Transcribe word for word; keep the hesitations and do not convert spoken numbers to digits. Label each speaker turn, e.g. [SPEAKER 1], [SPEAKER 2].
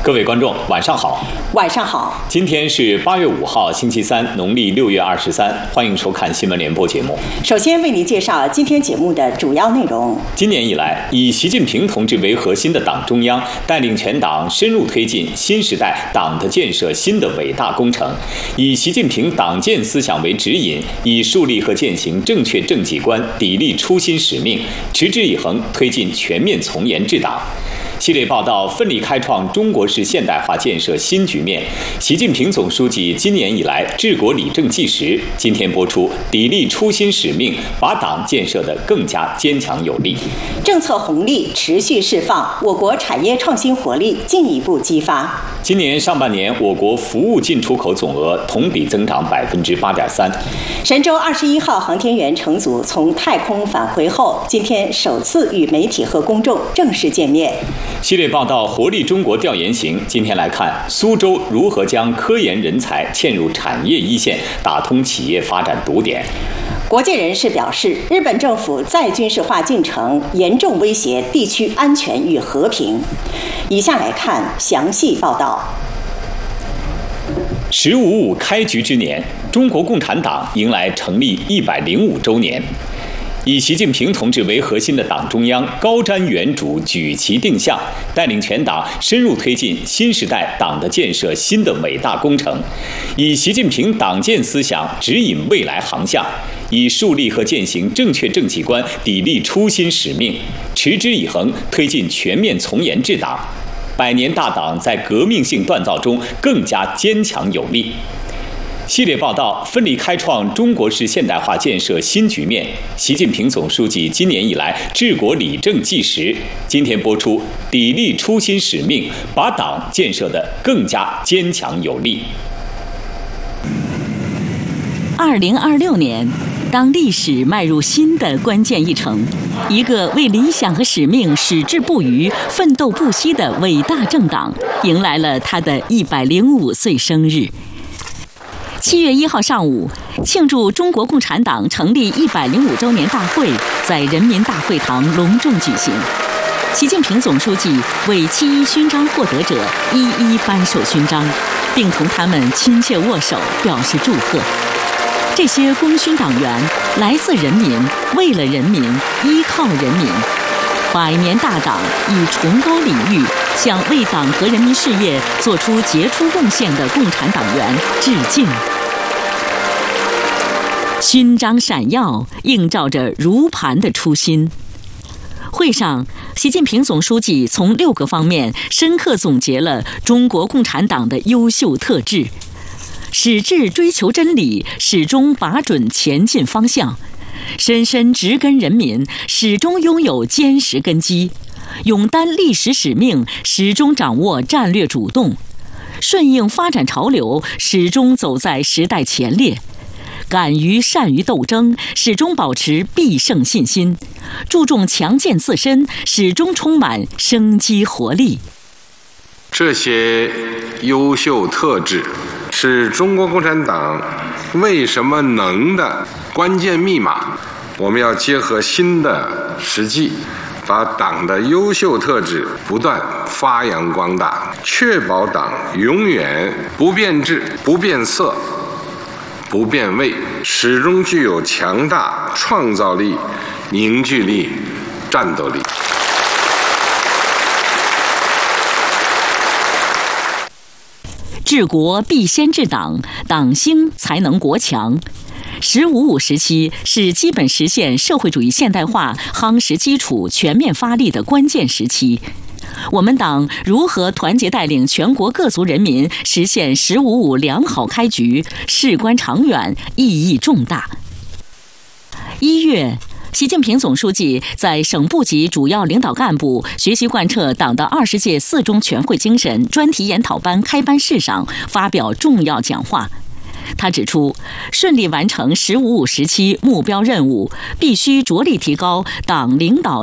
[SPEAKER 1] 各位观众，晚上好。
[SPEAKER 2] 晚上好。
[SPEAKER 1] 今天是八月五号，星期三，农历六月二十三。欢迎收看新闻联播节目。
[SPEAKER 2] 首先为您介绍今天节目的主要内容。
[SPEAKER 1] 今年以来，以习近平同志为核心的党中央带领全党深入推进新时代党的建设新的伟大工程，以习近平党建思想为指引，以树立和践行正确政绩观，砥砺初心使命，持之以恒推进全面从严治党。系列报道奋力开创中国式现代化建设新局面。习近平总书记今年以来治国理政纪实。今天播出砥砺初心使命，把党建设得更加坚强有力。
[SPEAKER 2] 政策红利持续释放，我国产业创新活力进一步激发。
[SPEAKER 1] 今年上半年，我国服务进出口总额同比增长百分之八点三。
[SPEAKER 2] 神舟二十一号航天员乘组从太空返回后，今天首次与媒体和公众正式见面。
[SPEAKER 1] 系列报道活力中国调研行，今天来看苏州如何将科研人才嵌入产业一线，打通企业发展堵点。
[SPEAKER 2] 国界人士表示，日本政府再军事化进程严重威胁地区安全与和平。以下来看详细报道。
[SPEAKER 1] 十五五开局之年，中国共产党迎来成立一百零五周年。以习近平同志为核心的党中央高瞻远瞩，举旗定向，带领全党深入推进新时代党的建设新的伟大工程，以习近平党建思想指引未来航向，以树立和践行正确政绩观，砥砺初心使命，持之以恒推进全面从严治党。百年大党在革命性锻造中更加坚强有力。系列报道奋力开创中国式现代化建设新局面。习近平总书记今年以来治国理政纪实。今天播出砥砺初心使命，把党建设得更加坚强有力。
[SPEAKER 3] 二零二六年，当历史迈入新的关键一程，一个为理想和使命矢志不渝、奋斗不息的伟大政党迎来了它的一百零五岁生日。七月一号上午，庆祝中国共产党成立一百零五周年大会在人民大会堂隆重举行。习近平总书记为七一勋章获得者一一颁授勋章，并同他们亲切握手，表示祝贺。这些功勋党员来自人民，为了人民，依靠人民。百年大党以崇高礼遇向为党和人民事业做出杰出贡献的共产党员致敬。勋章闪耀，映照着如磐的初心。会上，习近平总书记从六个方面深刻总结了中国共产党的优秀特质：始志追求真理，始终把准前进方向；深深植根人民，始终拥有坚实根基；勇担历史使命，始终掌握战略主动；顺应发展潮流，始终走在时代前列；敢于善于斗争，始终保持必胜信心；注重强健自身，始终充满生机活力。
[SPEAKER 4] 这些优秀特质是中国共产党为什么能的关键密码。我们要结合新的实际，把党的优秀特质不断发扬光大，确保党永远不变质、不变色、不变味，始终具有强大创造力、凝聚力、战斗力。
[SPEAKER 3] 治国必先治党，党兴才能国强。十五五时期是基本实现社会主义现代化夯实基础、全面发力的关键时期。我们党如何团结带领全国各族人民实现十五五良好开局，事关长远，意义重大。一月，习近平总书记在省部级主要领导干部学习贯彻党的二十届四中全会精神专题研讨班开班式上发表重要讲话。他指出，顺利完成十五五时期目标任务，必须着力提高党领导